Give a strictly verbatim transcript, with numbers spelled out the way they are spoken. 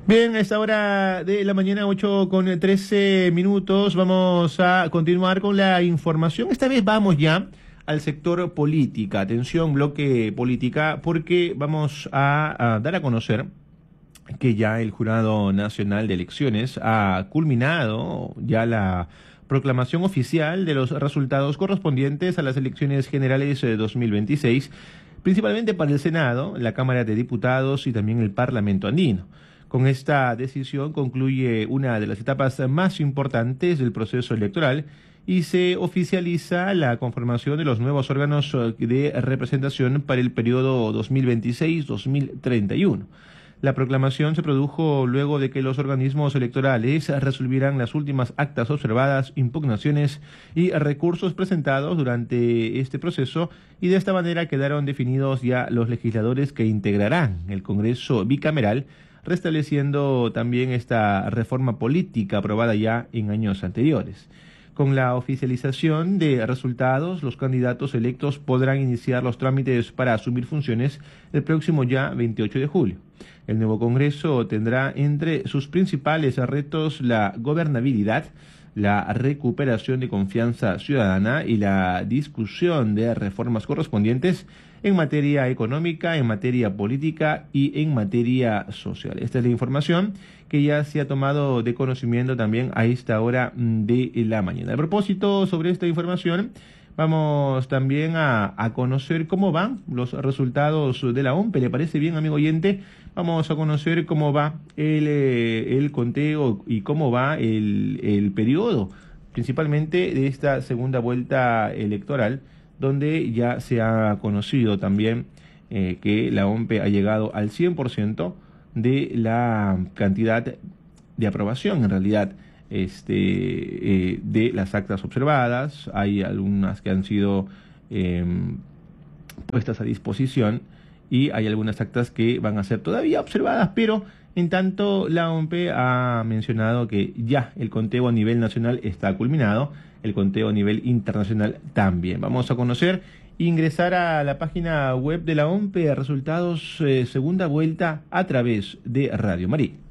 Bien, a esta hora de la mañana, ocho con trece minutos, vamos a continuar con la información. Esta vez vamos ya al sector política. Atención, bloque política, porque vamos a, a dar a conocer que ya el Jurado Nacional de Elecciones ha culminado ya la proclamación oficial de los resultados correspondientes a las elecciones generales de dos mil veintiséis, principalmente para el Senado, la Cámara de Diputados y también el Parlamento andino. Con esta decisión concluye una de las etapas más importantes del proceso electoral y se oficializa la conformación de los nuevos órganos de representación para el periodo dos mil veintiséis dos mil treinta y uno. La proclamación se produjo luego de que los organismos electorales resolvieran las últimas actas observadas, impugnaciones y recursos presentados durante este proceso, y de esta manera quedaron definidos ya los legisladores que integrarán el Congreso bicameral, restableciendo también esta reforma política aprobada ya en años anteriores. Con la oficialización de resultados, los candidatos electos podrán iniciar los trámites para asumir funciones el próximo ya veintiocho de julio. El nuevo Congreso tendrá entre sus principales retos la gobernabilidad, la recuperación de confianza ciudadana y la discusión de reformas correspondientes en materia económica, en materia política y en materia social. Esta es la información que ya se ha tomado de conocimiento también a esta hora de la mañana. A propósito sobre esta información, vamos también a, a conocer cómo van los resultados de la O M P E. ¿Le parece bien, amigo oyente? Vamos a conocer cómo va el, eh, el conteo y cómo va el, el periodo, principalmente de esta segunda vuelta electoral, donde ya se ha conocido también eh, que la O M P E ha llegado al cien por ciento de la cantidad de aprobación, en realidad, este, eh, de las actas observadas. Hay algunas que han sido eh, puestas a disposición y hay algunas actas que van a ser todavía observadas, pero en tanto la O M P E ha mencionado que ya el conteo a nivel nacional está culminado, el conteo a nivel internacional también. Vamos a conocer, ingresar a la página web de la O M P E, resultados eh, segunda vuelta a través de Radio Marí.